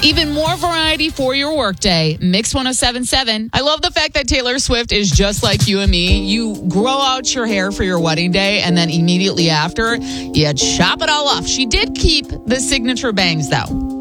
Even more variety for your workday. Mix 1077. I love the fact that Taylor Swift is just like you and me. You grow out your hair for your wedding day, and then immediately after, you chop it all off. She did keep the signature bangs, though.